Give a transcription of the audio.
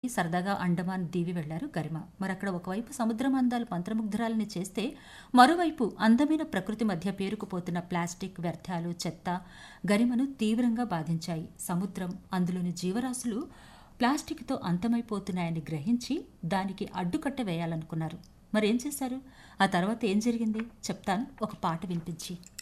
సరదాగా అండమాన్ దీవి వెళ్లారు గరిమ. మరక్కడ ఒకవైపు సముద్రం అందాలు మంత్రముగ్ధురాలని చేస్తే, మరోవైపు అందమైన ప్రకృతి మధ్య పేరుకుపోతున్న ప్లాస్టిక్ వ్యర్థాలు, చెత్త గరిమను తీవ్రంగా బాధించాయి. సముద్రం, అందులోని జీవరాశులు ప్లాస్టిక్తో అంతమైపోతున్నాయని గ్రహించి దానికి అడ్డుకట్ట వేయాలనుకున్నారు. మరేం చేశారు? ఆ తర్వాత ఏం జరిగింది చెప్తాను ఒక పాట వినిపించి.